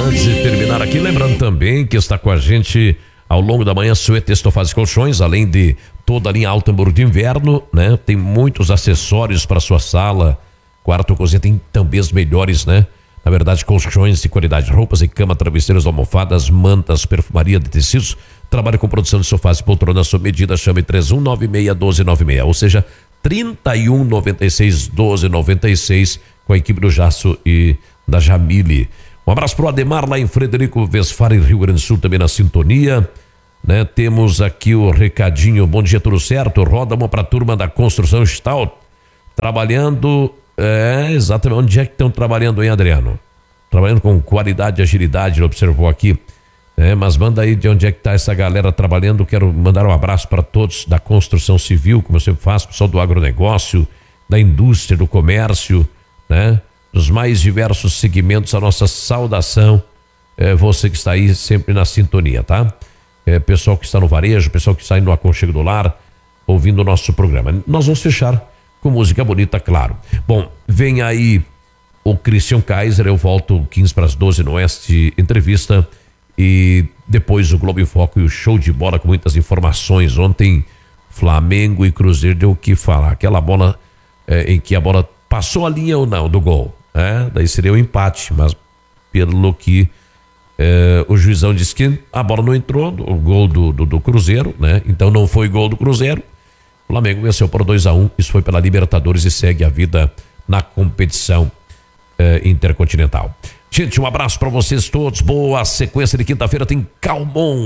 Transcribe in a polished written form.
Antes de terminar aqui, lembrando também que está com a gente ao longo da manhã Suete Estofados e Colchões, além de toda a linha alta Hamburgo de inverno, né? Tem muitos acessórios para sua sala, quarto, cozinha, tem também os melhores, né? Na verdade, colchões de qualidade, roupas e cama, travesseiros, almofadas, mantas, perfumaria de tecidos. Trabalha com produção de sofás e poltrona à sua medida. Chame 3196-1296, ou seja, 3196-1296, com a equipe do Jasso e da Jamile. Um abraço pro Ademar lá em Frederico Westphalen, Rio Grande do Sul, também na sintonia, né? Temos aqui o recadinho, bom dia, tudo certo? Roda uma pra turma da construção Stout, trabalhando, exatamente, onde é que estão trabalhando, hein, Adriano? Trabalhando com qualidade e agilidade, ele observou aqui, mas manda aí de onde é que tá essa galera trabalhando. Quero mandar um abraço para todos da construção civil, como eu sempre faço, pessoal do agronegócio, da indústria, do comércio, né? Dos mais diversos segmentos, a nossa saudação, você que está aí sempre na sintonia, tá? Pessoal que está no varejo, pessoal que está aí no aconchego do lar, ouvindo o nosso programa. Nós vamos fechar com música bonita, claro. Bom, vem aí o Christian Kaiser, eu volto 15 para as 12 no Oeste, entrevista, e depois o Globo em Foco e o show de bola com muitas informações. Ontem, Flamengo e Cruzeiro deu o que falar, aquela bola em que a bola passou a linha ou não do gol, daí seria um empate, mas pelo que o juizão disse que a bola não entrou, o gol do Cruzeiro, né? Então não foi gol do Cruzeiro. O Flamengo venceu por 2-1, isso foi pela Libertadores e segue a vida na competição intercontinental. Gente, um abraço para vocês todos, boa sequência de quinta-feira, tem Calmon